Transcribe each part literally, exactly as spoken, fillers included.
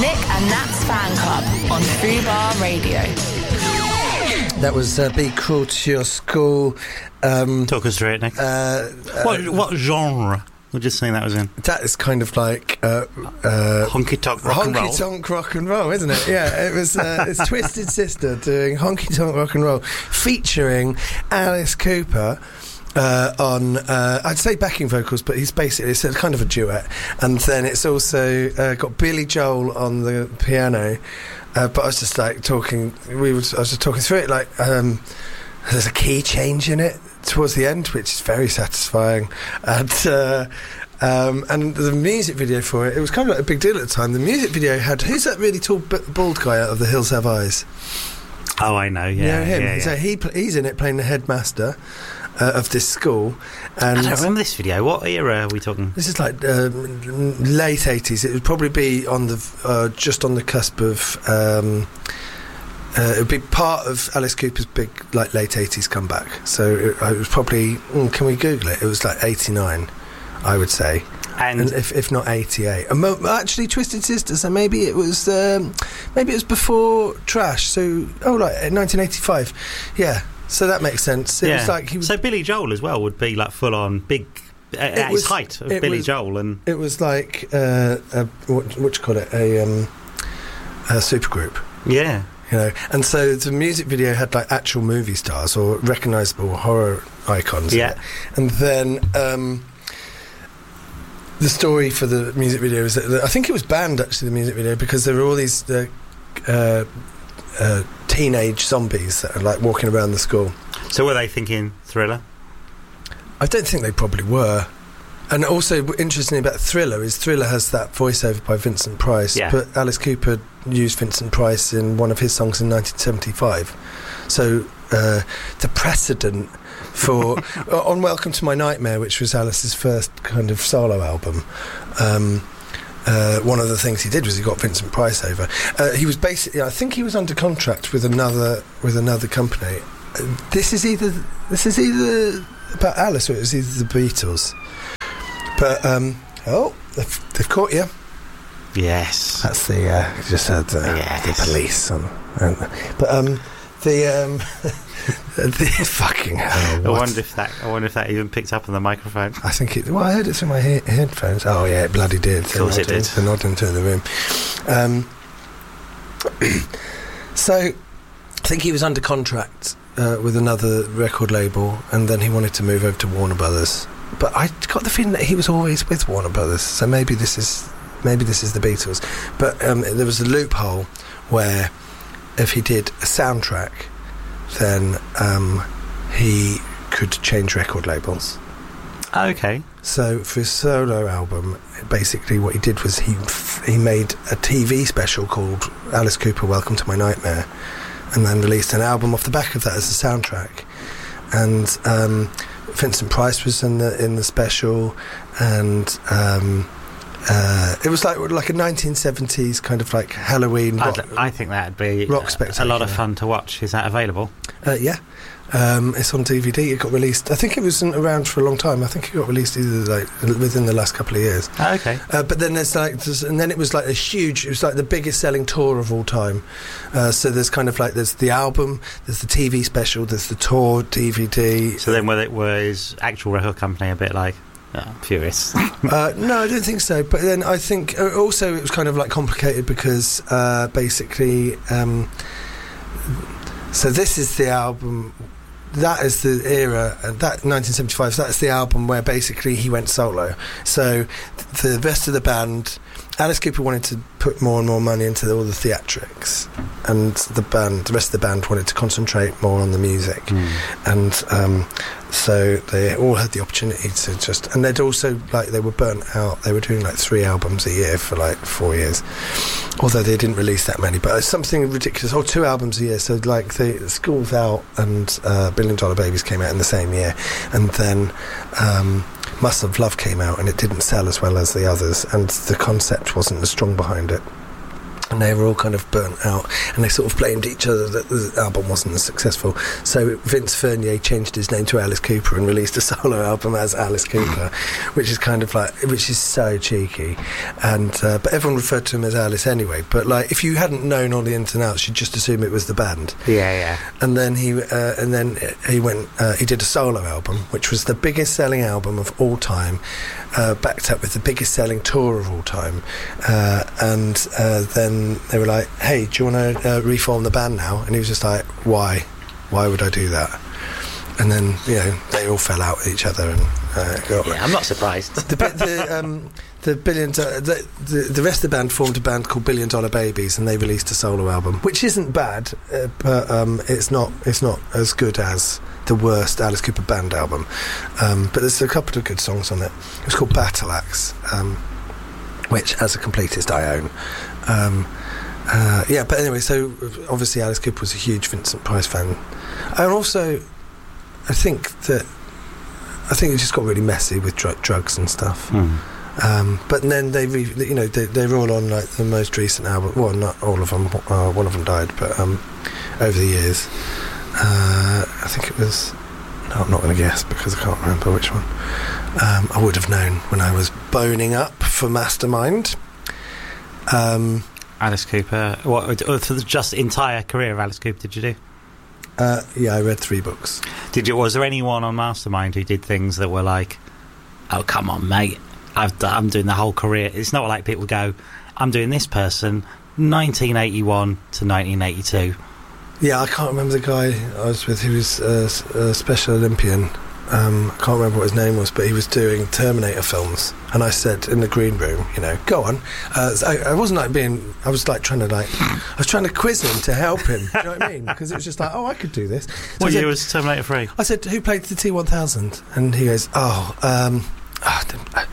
Nick and Nat's Fan Club on Fubar Radio. That was uh, Be Cruel to Your School. Um, Talk us through it, Nick. Uh, what, uh, what genre would you say that was in? That is kind of like uh, uh, honky tonk rock and roll. Honky tonk rock and roll, isn't it? Yeah, it was. Uh, it's Twisted Sister doing honky tonk rock and roll, featuring Alice Cooper. Uh, on, uh, I'd say backing vocals, but he's basically, it's a kind of a duet. And then it's also uh, got Billy Joel on the piano. Uh, but I was just like talking, we was, I was just talking through it, like um, there's a key change in it towards the end, which is very satisfying. And uh, um, and the music video for it, it was kind of like a big deal at the time. The music video had, who's that really tall b- bald guy out of The Hills Have Eyes? Oh, I know, yeah. You know him? Yeah, yeah. So he pl- he's in it playing the headmaster. Uh, of this school, and I don't remember this video. What era are we talking? This is like um, late eighties. It would probably be on the uh, just on the cusp of. Um, uh, it would be part of Alice Cooper's big like late eighties comeback. So it, it was probably. Mm, can we Google it? It was like eighty-nine, I would say. And, and if, if not eighty-eight, and mo- actually Twisted Sister. So maybe it was um, maybe it was before Trash. So oh, like nineteen eighty-five. Yeah. So that makes sense. It yeah. was like he was so Billy Joel as well would be like full on big uh, at was, his height of Billy was, Joel, and it was like uh, a, what what you call it a, um, a supergroup. Yeah, you know. And so the music video had like actual movie stars or recognisable horror icons. Yeah, and then um, the story for the music video is that the, I think it was banned actually the music video because there were all these. Uh, uh, uh, teenage zombies that are like walking around the school. So were they thinking Thriller? I don't think they probably were. And also interestingly about Thriller is Thriller has that voiceover by Vincent Price, yeah. but Alice Cooper used Vincent Price in one of his songs in nineteen seventy-five. So uh, the precedent for on Welcome to My Nightmare, which was Alice's first kind of solo album, um, Uh, one of the things he did was he got Vincent Price over. Uh, he was basically, I think he was under contract with another with another company. Uh, this is either this is either about Alice or it was either the Beatles. But um, oh, they've, they've caught you. Yes, that's the uh, just had the, yes. the police. On, and, but um, the um, the fucking hell. I wonder if that. I wonder if that even picked up on the microphone. I think it. Well, I heard it through my he- headphones. Oh yeah, it bloody did. Of course it did. The nod into the room. Um, so, I think he was under contract uh, with another record label, and then he wanted to move over to Warner Brothers. But I got the feeling that he was always with Warner Brothers. So maybe this is maybe this is the Beatles. But um, there was a loophole where if he did a soundtrack, then um, he could change record labels. Okay. So for his solo album, basically what he did was he f- he made a T V special called Alice Cooper Welcome to My Nightmare, and then released an album off the back of that as a soundtrack. And um, Vincent Price was in the in the special, and um, uh, it was like like a nineteen seventies kind of like Halloween rock, I think that'd be rock a lot of fun to watch. Is that available? Uh, yeah, um, it's on D V D. It got released. I think it wasn't around for a long time. I think it got released either like within the last couple of years. Oh, okay. Uh, but then there's like, there's, and then it was like a huge. It was like the biggest selling tour of all time. Uh, so there's kind of like there's the album, there's the T V special, there's the tour D V D. So then, whether it was actual record company a bit like. Oh, furious. uh, no, I don't think so. But then I think uh, also it was kind of like complicated because uh, basically, um, so this is the album. That is the era. Uh, that nineteen seventy-five. So that's the album where basically he went solo. So th- the rest of the band, Alice Cooper wanted to put more and more money into all the theatrics, and the band, the rest of the band, wanted to concentrate more on the music, mm. and. Um, So they all had the opportunity to just, and they'd also like they were burnt out. They were doing like three albums a year for like four years, although they didn't release that many. But it's something ridiculous. Or two albums a year. So like the School's Out and uh, Billion Dollar Babies came out in the same year, and then um, Muscle of Love came out, and it didn't sell as well as the others, and the concept wasn't as strong behind it. And they were all kind of burnt out, and they sort of blamed each other that the album wasn't as successful. So Vince Fournier changed his name to Alice Cooper and released a solo album as Alice Cooper, which is kind of like, which is so cheeky. And uh, but everyone referred to him as Alice anyway. But like, if you hadn't known all the ins and outs, you'd just assume it was the band. Yeah, yeah. And then he uh, and then he went. Uh, he did a solo album, which was the biggest selling album of all time, uh, backed up with the biggest selling tour of all time, uh, and uh, then. They were like, hey, do you want to uh, reform the band now? And he was just like, why? Why would I do that? And then, you know, they all fell out with each other. And uh, got, yeah, I'm not surprised. The the, um, the billion do- the, the the rest of the band formed a band called Billion Dollar Babies, and they released a solo album, which isn't bad, uh, but um, it's not it's not as good as the worst Alice Cooper band album. Um, but there's a couple of good songs on it. It was called Battle Axe, um, which, as a completist, I own. Um, uh, yeah, but anyway, so obviously Alice Cooper was a huge Vincent Price fan, and also I think that I think it just got really messy with dr- drugs and stuff. Mm. Um, but then they, re- you know, they, they're all on like the most recent album. Well, not all of them. Uh, one of them died, but um, over the years, uh, I think it was. No, I'm not going to guess because I can't remember which one. Um, I would have known when I was boning up for Mastermind. Um, Alice Cooper. What for the just entire career of Alice Cooper did you do? Uh, yeah, I read three books. Did you? Was there anyone on Mastermind who did things that were like, "Oh, come on, mate! I've d- I'm doing the whole career." It's not like people go, "I'm doing this person, nineteen eighty-one to nineteen eighty-two." Yeah, I can't remember the guy I was with. He was uh, a Special Olympian. Um, I can't remember what his name was, but he was doing Terminator films, and I said in the green room, you know, go on. Uh, so I, I wasn't like being, I was like trying to like, I was trying to quiz him to help him. Do you know what I mean? Because it was just like, oh, I could do this. So what year said, was Terminator three? I said, who played the T one thousand? And he goes, oh, um, oh,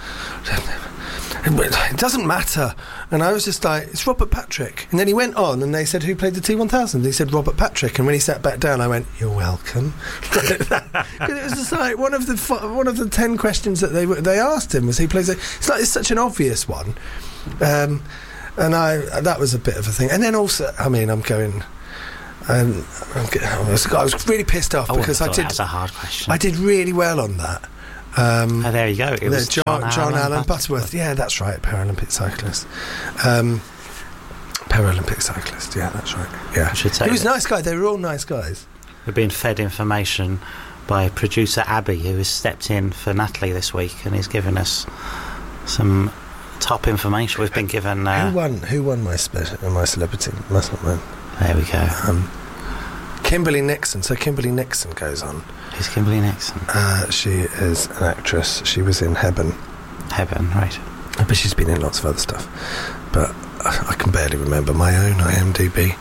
it doesn't matter. And I was just like, it's Robert Patrick. And then he went on and they said, who played the T one thousand? He said, Robert Patrick. And when he sat back down, I went, you're welcome. Because it was just like one of the one of the ten questions that they they asked him was, who plays it? It's like, it's such an obvious one. Um, and I that was a bit of a thing. And then also, I mean, I'm going... Um, I, was, I was really pissed off I because I did... That was a hard question. I did really well on that. Um, oh, there you go. It was John, John, John Allen, Allen Butterworth. Butterworth. Yeah, that's right. Paralympic cyclist. Um, Paralympic cyclist. Yeah, that's right. Yeah, should say he was a that. nice guy. They were all nice guys. We're being fed information by producer Abby, who has stepped in for Natalie this week, and he's given us some top information. We've been given. Uh, who won? Who won my special, my celebrity? Must not win. There we go. Um, Kimberly Nixon. So Kimberly Nixon goes on. Who's Kimberly Nixon? Uh, she is an actress. She was in Heaven. Heaven, right. But she's been in lots of other stuff. But I can barely remember my own IMDb.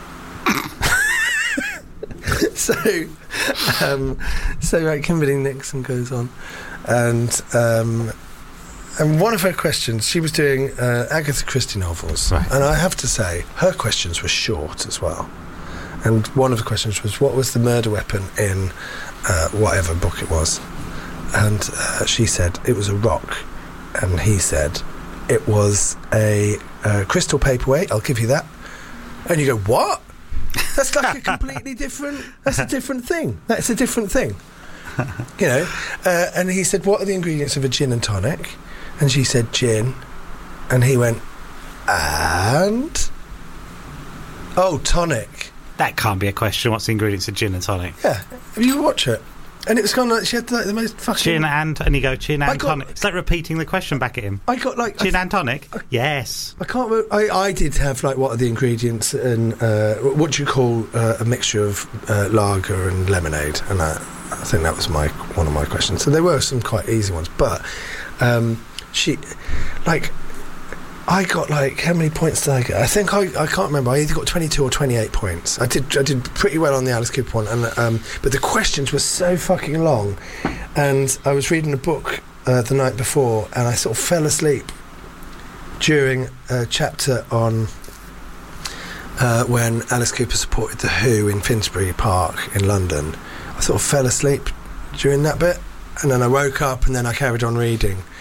so, um, so right, Kimberly Nixon goes on, and um, and one of her questions, she was doing uh, Agatha Christie novels, right. And I have to say, her questions were short as well. And one of the questions was, what was the murder weapon in uh, whatever book it was? And uh, she said, it was a rock. And he said, it was a uh, crystal paperweight, I'll give you that. And you go, what? That's like a completely different, that's a different thing. That's a different thing. You know? Uh, and he said, what are the ingredients of a gin and tonic? And she said, gin. And he went, and? Oh, tonic. That can't be a question. What's the ingredients of gin and tonic? Yeah. Have you watched it? And it was kind of like she had like the most fucking... Gin and... And you go, gin and got, tonic. It's like repeating the question back at him. I got like... Gin I, and tonic? I, yes. I can't remember... I, I did have like, what are the ingredients and... Uh, what do you call uh, a mixture of uh, lager and lemonade? And I, I think that was my one of my questions. So there were some quite easy ones. But um, she... Like... I got like, how many points did I get? I think I, I can't remember. I either got twenty-two or twenty-eight points. I did I did pretty well on the Alice Cooper one, and um, but the questions were so fucking long, and I was reading a book uh, the night before, and I sort of fell asleep during a chapter on uh, when Alice Cooper supported the Who in Finsbury Park in London. I sort of fell asleep during that bit, and then I woke up, and then I carried on reading.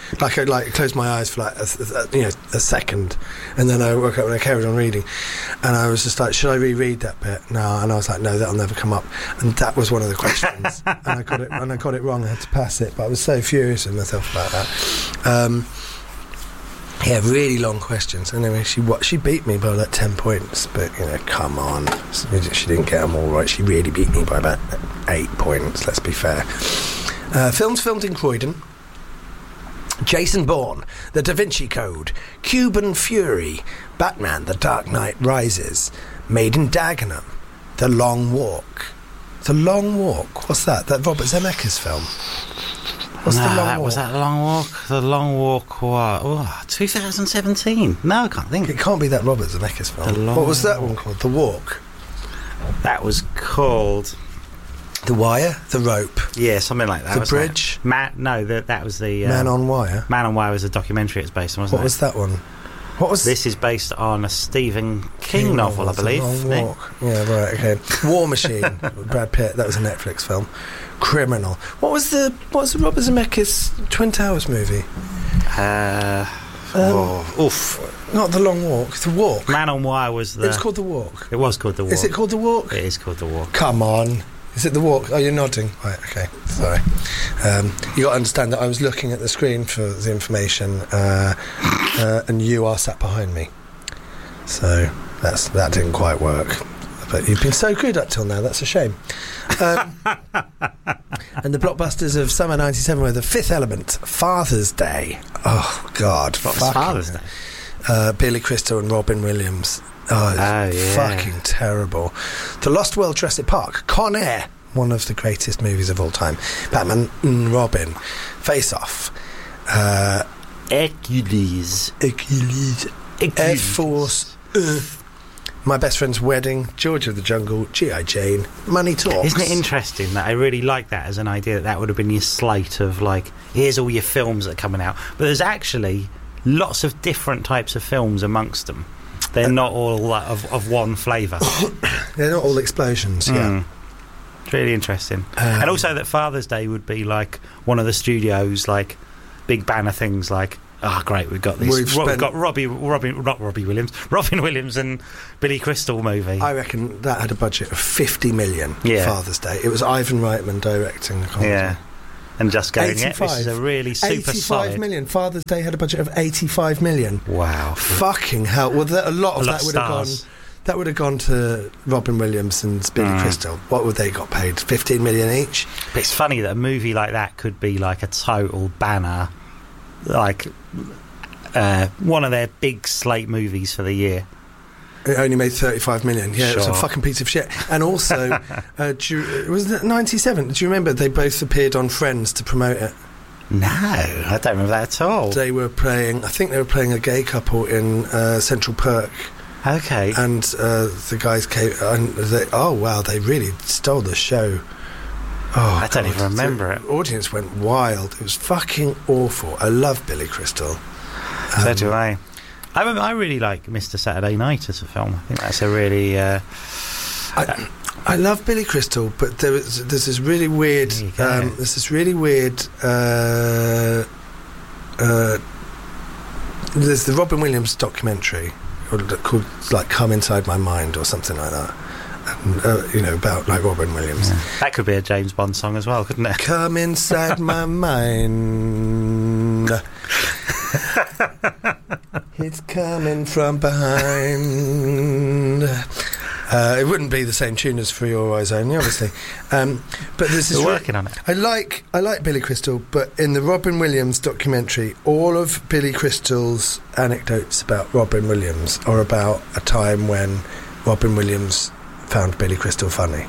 Like I like closed my eyes for like a, a, you know a second, and then I woke up and I carried on reading, and I was just like, should I reread that bit? No, and I was like, no, that'll never come up. And that was one of the questions, and I got it and I got it wrong. I had to pass it, but I was so furious with myself about that. Um, yeah, really long questions. Anyway, she what she beat me by like ten points, but you know, come on, she didn't get them all right. She really beat me by about eight points. Let's be fair. Uh, films filmed in Croydon. Jason Bourne, The Da Vinci Code, Cuban Fury, Batman, The Dark Knight Rises, Made in Dagenham, The Long Walk. The Long Walk? What's that? That Robert Zemeckis film? What's no, The Long that Walk? was that The Long Walk? The Long Walk, what? Oh, twenty seventeen. No, I can't think. It can't be that Robert Zemeckis film. The Long What was that Walk. one called? The Walk? That was called... The Wire? The Rope? Yeah, something like that. The wasn't it? Bridge? Man, no, the, that was the... Uh, Man on Wire? Man on Wire was a documentary it's based on, wasn't What it? was that one? What was This is based on a Stephen King, novel, I The believe. Long Nick. Walk. Yeah, right, okay. War Machine, Brad Pitt, that was a Netflix film. Criminal. What was the what was the Robert Zemeckis Twin Towers movie? Uh, Um, oh, oof. Not The Long Walk, The Walk. Man on Wire was the... It's called The Walk. It was called The Walk. Is it called The Walk? It is called The Walk. Come on. Is it The Walk? Oh, you're nodding. Right, okay. Sorry. Um, you got to understand that I was looking at the screen for the information, uh, uh, and you are sat behind me. So that's that didn't quite work. But you've been so good up till now, that's a shame. Um, and the blockbusters of summer ninety-seven were The Fifth Element, Father's Day. Oh, God. What was fucking- Father's Day? Uh, Billy Crystal and Robin Williams. Oh, it's Oh, yeah. fucking terrible. The Lost World Jurassic Park, Con Air, one of the greatest movies of all time. Batman and Robin, Face Off, uh, Hercules. Hercules, Air Force, uh, My Best Friend's Wedding, George of the Jungle, G I. Jane, Money Talks. Isn't it interesting that I really like that as an idea that that would have been your slate of like, here's all your films that are coming out. But there's actually lots of different types of films amongst them. They're uh, not all uh, of, of one flavour. They're not all explosions, yeah. Mm. It's really interesting. Um, and also that Father's Day would be like one of the studios, like, big banner things like, ah, oh, great, we've got this. We've Ro- we've spent- got Robbie, Robbie, not Robbie Williams, Robin Williams and Billy Crystal movie. I reckon that had a budget of fifty million. Yeah. Father's Day. It was Ivan Reitman directing the comedy. Yeah. And just going, yeah, eighty-five. this is a really super eighty-five solid... million. Father's Day had a budget of eighty-five million. Wow. Fucking hell. Well, that, a lot of A lot that of would have gone. stars. That would have gone to Robin Williams and Billy Mm. Crystal. What would they got paid? Fifteen million each. But it's funny that a movie like that could be like a total banner, like uh, one of their big slate movies for the year. It only made thirty-five million. Yeah, it was a Sure. fucking piece of shit. And also, uh, do you, was it ninety-seven? Do you remember they both appeared on Friends to promote it? No, I don't remember that at all. They were playing. I think they were playing a gay couple in uh, Central Perk. Okay. And uh, the guys came. And they, oh wow, they really stole the show. Oh, I don't God. even remember the it. audience went wild. It was fucking awful. I love Billy Crystal. So Um, do I. I, remember, I really like Mister Saturday Night as a film. I think that's a really... Uh, I, I love Billy Crystal, but there is, there's this really weird. There you go. Um, there's this really weird. Uh, uh, there's the Robin Williams documentary called like "Come Inside My Mind" or something like that. And, uh, you know, about like Robin Williams. yeah. That could be a James Bond song as well, couldn't it? Come inside my mind. It's coming from behind. Uh, it wouldn't be the same tune as For Your Eyes Only, obviously. Um, but this is We're re- working on it. I like I like Billy Crystal, but in the Robin Williams documentary, all of Billy Crystal's anecdotes about Robin Williams are about a time when Robin Williams found Billy Crystal funny.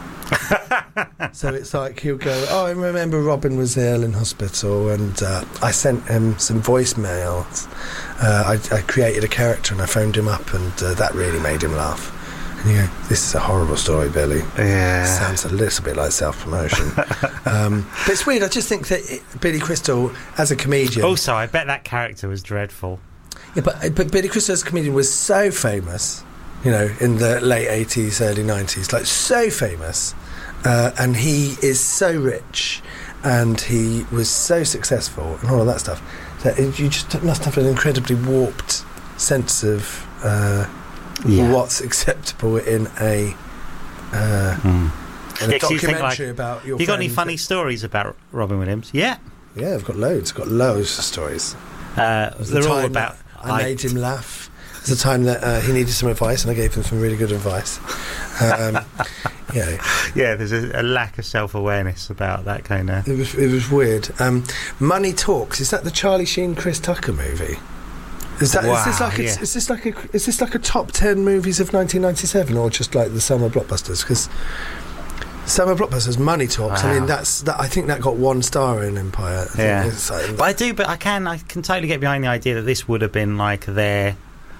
So it's like he'll go, oh, I remember Robin was ill in hospital and uh, I sent him some voicemails. Uh, I, I created a character and I phoned him up and uh, that really made him laugh. And you go, this is a horrible story, Billy. Yeah. Sounds a little bit like self-promotion. um, but it's weird, I just think that it, Billy Crystal, as a comedian... Also, I bet that character was dreadful. Yeah, but, but Billy Crystal as a comedian was so famous, you know, in the late eighties, early nineties, like so famous, uh, and he is so rich, and he was so successful, and all of that stuff, that it, you just must have an incredibly warped sense of uh, Yeah. what's acceptable in a uh, Mm. in a Yeah, 'cause you think, documentary like, about your You got any friend. funny stories about Robin Williams? Yeah. Yeah, I've got loads. I've got loads of stories. Uh, The they're all time about. that I made him laugh. It's the time that uh, he needed some advice, and I gave him some really good advice. Um, yeah, Yeah, there's a, a lack of self-awareness about that kind of. it was it was weird. Um, Money Talks. Is that the Charlie Sheen, Chris Tucker movie? Is that is this Wow, like a, yeah. is this like a is this like a top ten movies of nineteen ninety-seven, or just like the summer blockbusters? Because summer blockbusters, Money Talks. I mean, Wow. that's that. I think that got one star in Empire. I think Yeah. it's like- But I do, but I can, I can totally get behind the idea that this would have been like their,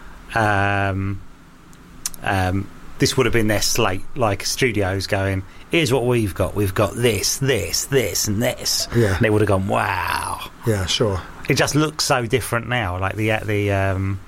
um, um, this would have been their slate, like studios going, here's what we've got. We've got this, this, this, and this. Yeah. And they would have gone, wow. yeah, sure. It just looks so different now. Like the the um,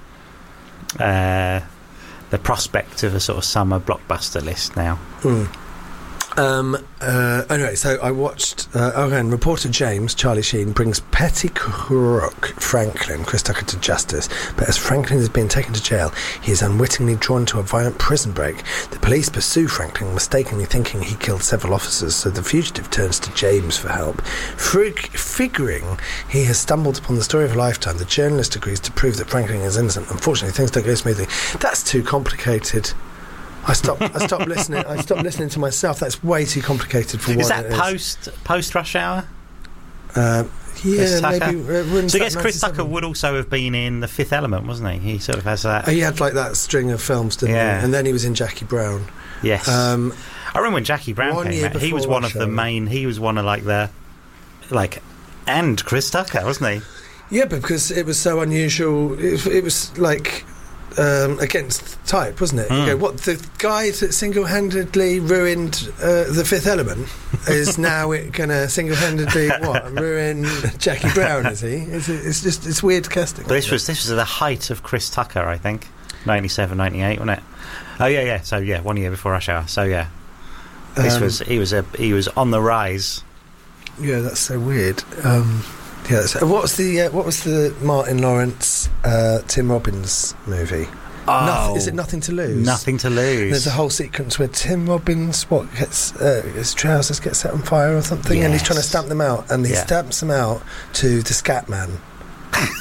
uh, the prospect of a sort of summer blockbuster list now. Mm. Um, uh, anyway, so I watched. Uh, oh, again, reporter James Charlie Sheen brings petty crook Franklin Chris Tucker to justice, but as Franklin is being taken to jail, he is unwittingly drawn to a violent prison break. The police pursue Franklin, mistakenly thinking he killed several officers. So the fugitive turns to James for help. Frig- figuring he has stumbled upon the story of a lifetime, the journalist agrees to prove that Franklin is innocent. Unfortunately, things don't go smoothly. That's too complicated. I stopped. I stopped listening. I stopped listening to myself. That's way too complicated for Is what that it is. post post Rush Hour? Uh, Chris yeah, Tucker? maybe. Uh, when's So I that, guess Chris Tucker ninety-seven? would also have been in The Fifth Element, wasn't he? He sort of has that. He had like that string of films, didn't Yeah. he? And then he was in Jackie Brown. Yes. Um, I remember when Jackie Brown one came year out. He was before one Rush of the Hour. main. He was one of like the, like, and Chris Tucker, wasn't he? yeah, because it was so unusual. It, it was like um, against type, wasn't it? Mm. You go, what the guy that single-handedly ruined uh, The Fifth Element is now going to single-handedly what ruin Jackie Brown? Is he? It's, it's just it's weird casting. But this was this was the height of Chris Tucker, I think, ninety-seven, ninety-eight, wasn't it? Oh yeah, yeah. So yeah, one year before Rush Hour. So yeah, this Um, was he was a he was on the rise. Yeah, that's so weird. Um, yeah, that's, what was the uh, what was the Martin Lawrence uh, Tim Robbins movie? Oh, Noth- is it Nothing to Lose? Nothing to lose. There's a whole sequence where Tim Robbins what gets uh, his trousers get set on fire or something, and he's trying to Yes. stamp them out, and he Yeah. stamps them out to the Scat Man.